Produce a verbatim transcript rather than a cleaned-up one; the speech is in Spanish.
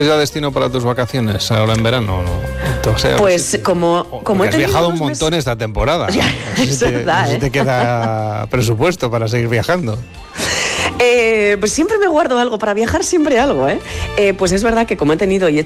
ya destino para tus vacaciones ahora en verano? ¿no? O sea, pues si, como, como he has viajado un meses... montón esta temporada. Ya, no sé es si te, verdad, no sé ¿eh? si te queda presupuesto para seguir viajando. Eh, pues siempre me guardo algo, para viajar siempre algo, ¿eh? Eh, pues es verdad que como he tenido y he